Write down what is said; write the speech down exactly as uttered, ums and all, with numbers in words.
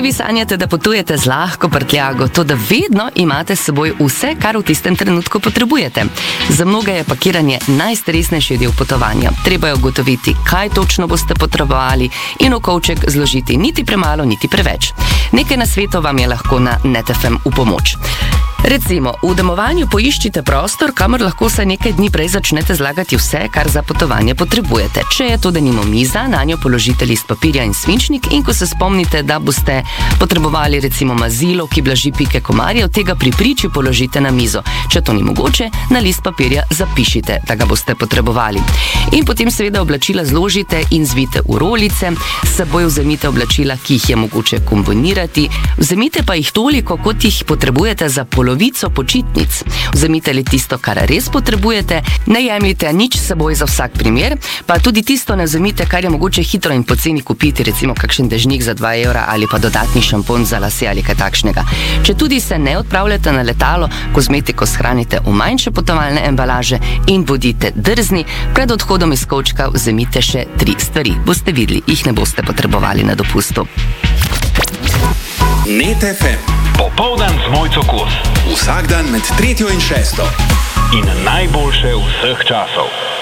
vi sanjate, da potujete z lahko prtljago, to da vedno imate s seboj vse, kar v tistem trenutku potrebujete. Za mnoge je pakiranje najstresnejši del potovanja. Treba je ugotoviti, kaj točno boste potrebovali in v kovček zložiti niti premalo, niti preveč. Nekaj nasvetov vam je lahko na Net F M v pomoč. Recimo, v domovanju poiščite prostor, kamor lahko se nekaj dni prej začnete zlagati vse, kar za potovanje potrebujete. Če je to denimo miza, nanjo položite list papirja in svinčnik in ko se spomnite, da boste potrebovali recimo mazilo, ki blaži pike komarjev, tega pri priči položite na mizo. Če to ni mogoče, na list papirja zapišite, da ga boste potrebovali. In potem seveda oblačila zložite in zvite v rolice, s seboj vzemite oblačila, ki jih je mogoče kombinirati, vzemite pa jih toliko, kot jih potrebujete za polovico počitnic. Vzemite li tisto, kar res potrebujete, ne jemljite nič s seboj za vsak primer, pa tudi tisto ne vzemite, kar je mogoče hitro in poceni kupiti, recimo kakšen dežnik za dva evra ali pa dodatni šampon za lase ali kaj takšnega. Če tudi se ne odpravljate na letalo, kozmetiko shranite v manjše potovalne embalaže in bodite drzni, pred odhodom iz kovčka vzemite še tri stvari. Boste videli, jih ne boste potrebovali na dopustu. Net F M. Popoldan z Mojco Kos. Vsak dan med tretjo in šesto. In najboljše vseh časov.